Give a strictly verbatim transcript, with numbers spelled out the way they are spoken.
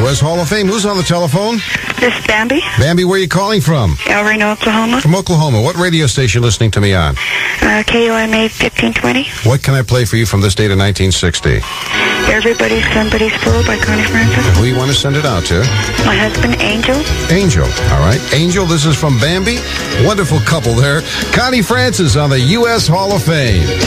S Hall of Fame. Who's on the telephone? This is Bambi. Bambi, where are you calling from? El Reno, Oklahoma. From Oklahoma. What radio station listening to me on? Uh, K O M A fifteen twenty. What can I play for you from this date of nineteen sixty? Everybody's Somebody's Fool by Connie Francis. Who you want to send it out to? My husband, Angel. Angel. All right. Angel, this is from Bambi. Wonderful couple there. Connie Francis on the U S Hall of Fame.